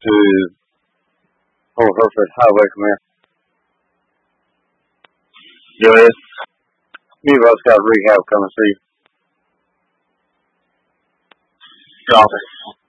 to Old Hereford Highway from here. Do it. Me and us got rehab coming to see you. Copy.